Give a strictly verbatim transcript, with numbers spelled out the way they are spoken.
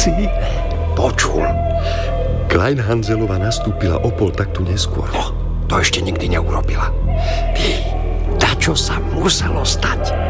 si? Počul. Kleinhanzelová nastúpila o pol taktu neskôr. No, to ešte nikdy neurobila. Ty, dačo sa muselo stať.